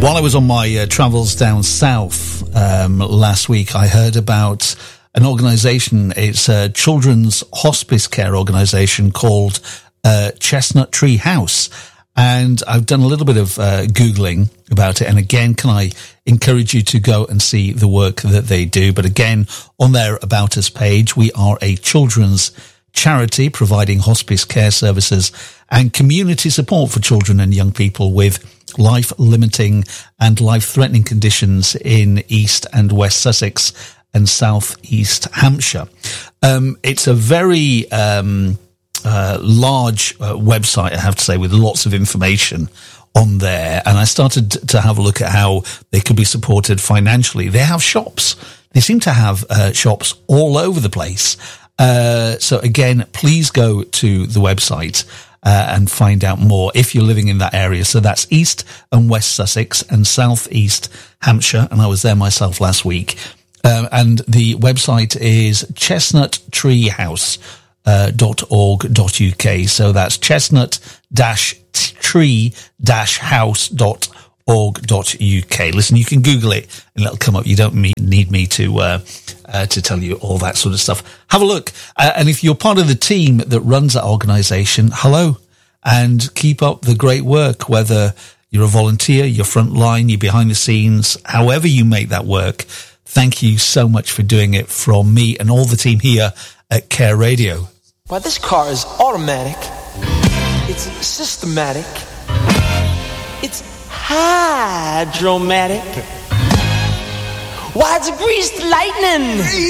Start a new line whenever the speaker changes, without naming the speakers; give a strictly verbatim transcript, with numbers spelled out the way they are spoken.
While I was on my uh, travels down south um, last week, I heard about an organisation. It's a children's hospice care organisation called uh, Chestnut Tree House. And I've done a little bit of uh, Googling about it. And again, can I encourage you to go and see the work that they do? But again, on their About Us page, we are a children's charity providing hospice care services and community support for children and young people with life-limiting and life-threatening conditions in East and West Sussex and South East Hampshire. Um, it's a very um, uh, large uh, website, I have to say, with lots of information on there. And I started to have a look at how they could be supported financially. They have shops. They seem to have uh, shops all over the place. Uh, so again, please go to the website Uh, and find out more if you're living in that area. So that's East and West Sussex and South East Hampshire. And I was there myself last week. Uh, and the website is chestnut tree house dot org dot U K. So that's chestnut tree house dot org dot U K. Listen, you can Google it and it'll come up. You don't need me to uh, uh, to tell you all that sort of stuff. Have a look. Uh, and if you're part of the team that runs that organisation, hello, and keep up the great work, whether you're a volunteer, you're front line, you're behind the scenes, however you make that work. Thank you so much for doing it from me and all the team here at Care Radio.
Well, this car is automatic. It's systematic. It's hydromatic. Why, it's greased lightning.